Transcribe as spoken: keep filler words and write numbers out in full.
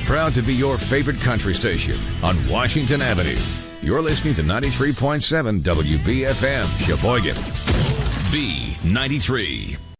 proud to be your favorite country station on Washington Avenue. You're listening to ninety-three point seven W B F M, Sheboygan. B ninety-three.